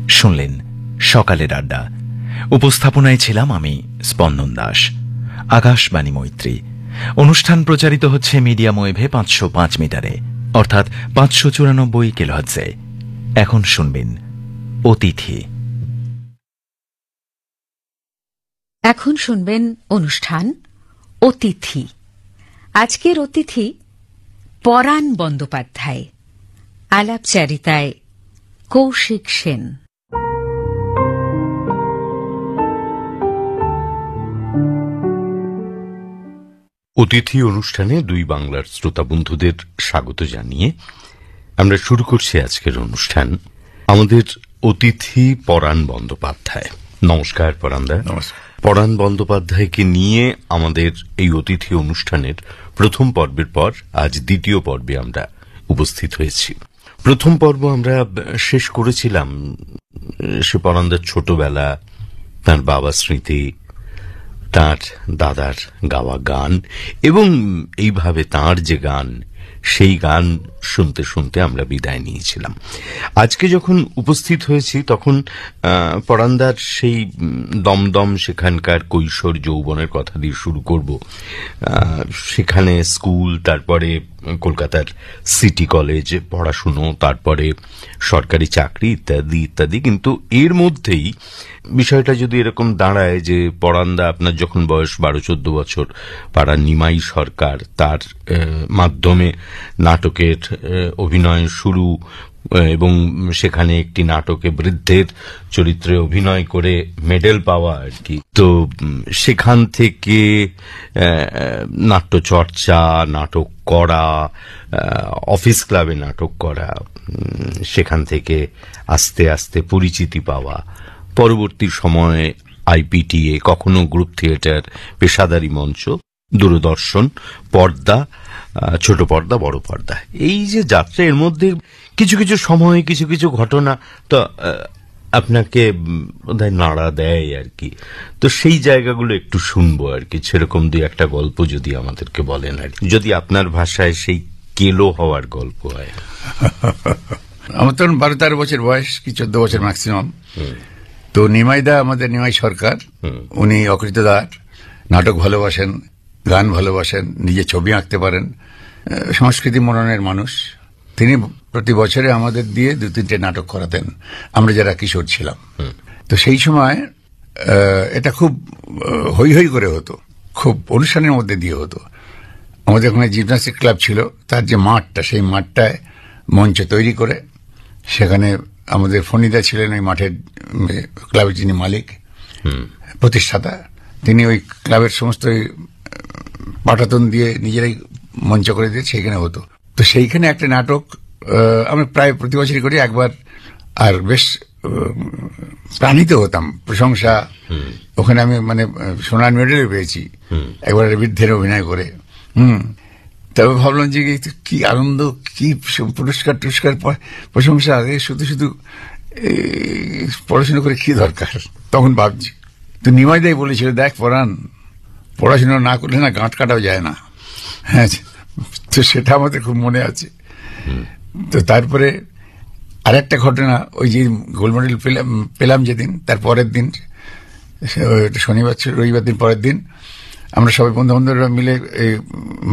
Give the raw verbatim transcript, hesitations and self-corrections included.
শুনলেন সকালের আড্ডা। উপস্থাপনায় ছিলাম আমি স্পন্দন দাস। আকাশবাণী মৈত্রী অনুষ্ঠান প্রচারিত হচ্ছে মিডিয়াম ওয়েভে পাঁচশো পাঁচ মিটারে, অর্থাৎ পাঁচশো চুরানব্বই কিলোহার্টজে। এখন শুনবেন অতিথি। এখন শুনবেন অনুষ্ঠান অতিথি। আজকের অতিথি পরাণ বন্দ্যোপাধ্যায়, আলাপচারিতায় কৌশিক সেন। অতিথি অনুষ্ঠানে দুই বাংলার শ্রোতা বন্ধুদের স্বাগত জানিয়ে আমরা শুরু করছি আজকের অনুষ্ঠান। আমাদের অতিথি পরাণ বন্দ্যোপাধ্যায়। নমস্কার পরাণদা। নমস্কার। পরাণ বন্দ্যোপাধ্যায়কে নিয়ে আমাদের এই অতিথি অনুষ্ঠানের প্রথম পর্বের পর আজ দ্বিতীয় পর্বে আমরা উপস্থিত হয়েছি। প্রথম পর্ব আমরা শেষ করেছিলাম সে পরাণদার ছোটবেলা, তার বাবার স্মৃতি, তার দাদার গাওয়া গান এবং এইভাবে তার যে গান, সেই গান শুনতে শুনতে আমরা বিদায় নিয়েছিলাম। আজকে যখন উপস্থিত হয়েছি তখন পরাণদার সেই দমদম সেখানকার কৈশোর যৌবনের কথা দিয়ে শুরু করব। সেখানে স্কুল, তারপরে কলকাতার সিটি কলেজে পড়াশুনো, তারপরে সরকারি চাকরি ইত্যাদি ইত্যাদি। কিন্তু এর মধ্যেই বিষয়টা যদি এরকম দাঁড়ায় যে পরাণদা আপনার যখন বয়স বারো চোদ্দ বছর, পাড়ার নিমাই সরকার, তার মাধ্যমে নাটকের অভিনয় শুরু এবং সেখানে একটি নাটকে বৃদ্ধের চরিত্রে অভিনয় করে মেডেল পাওয়া আর কি। তো সেখান থেকে নাট্যচর্চা, নাটক করা, অফিস ক্লাবে নাটক করা, সেখান থেকে আস্তে আস্তে পরিচিতি পাওয়া, পরবর্তী সময়ে আইপিটিএ, কখনো গ্রুপ থিয়েটার, পেশাদারি মঞ্চ, দূরদর্শন, পর্দা, ছোট পর্দা, বড় পর্দা, এই যে যাত্রা, এর মধ্যে কিছু কিছু সময় কিছু কিছু ঘটনা তো আপনাকে বোধহয় নাড়া দেয় আর কি। তো সেই জায়গাগুলো একটু শুনবো আর কি। সেরকম দুই একটা গল্প যদি আমাদেরকে বলেন আর কি, যদি আপনার ভাষায় সেই কেলো হওয়ার গল্প হয়। আমার তখন বারো তেরো বছর বয়স, কি চোদ্দ বছর ম্যাক্সিমাম। তো নিমাইদা, আমাদের নিমাই সরকার, উনি অকৃতদার, নাটক ভালোবাসেন, গান ভালোবাসেন, নিজে ছবি আঁকতে পারেন, সংস্কৃতি মননের মানুষ। তিনি প্রতি বছরে আমাদের দিয়ে দু তিনটে নাটক করাতেন, আমরা যারা কিশোর ছিলাম। তো সেই সময় এটা খুব হৈ হৈ করে হতো, খুব অনুষ্ঠানের মধ্যে দিয়ে হতো। আমাদের ওখানে জিমন্যাস্টিক ক্লাব ছিল, তার যে মাঠটা, সেই মাঠটায় মঞ্চ তৈরি করে সেখানে আমাদের ফণিদা ছিলেন ওই মাঠের ক্লাবের যিনি মালিক, প্রতিষ্ঠাতা। তিনি ওই ক্লাবের সমস্ত পাটাতন দিয়ে নিজেরাই মঞ্চ করে দিয়ে সেইখানে হতো। তো সেইখানে একটা নাটক আমরা প্রায় প্রতি বছরই করি একবার, আর বেশ প্রাণিত হতাম, প্রশংসা। ওখানে আমি মানে সোনার মেডেলও পেয়েছি একবার বৃদ্ধের অভিনয় করে। হুম তবে ভাবলাম যে কি আনন্দ, কি পুরস্কার টুস্কার প্রশংসা, শুধু শুধু পড়াশোনা করে কি দরকার, তখন ভাবছি। তো নিমাইদাই বলেছিল, দেখ পরাণ, পড়াশোনা না করলে না গাঁট কাটাও যায় না। হ্যাঁ, তো সেটা আমাদের খুব মনে আছে। তো তারপরে আরেকটা ঘটনা, ওই যে গোল্ড মেডেল পেলাম পেলাম যেদিন, তার পরের দিন, শনিবার রবিবার দিন পরের দিন, আমরা সবাই বন্ধু বান্ধবরা মিলে